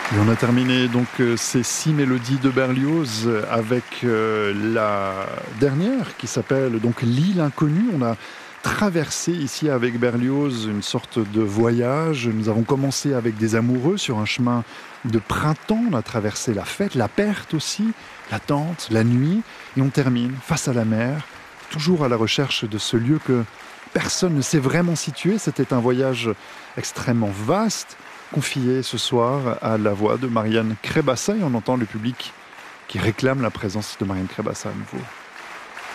Et on a terminé donc ces 6 mélodies de Berlioz avec la dernière qui s'appelle donc L'île inconnue. On a traversé ici avec Berlioz une sorte de voyage. Nous avons commencé avec des amoureux sur un chemin de printemps. On a traversé la fête, la perte aussi, l'attente, la nuit. Et on termine face à la mer, toujours à la recherche de ce lieu que personne ne sait vraiment situer. C'était un voyage extrêmement vaste, confié ce soir à la voix de Marianne Crébassa. Et on entend le public qui réclame la présence de Marianne Crébassa à nouveau.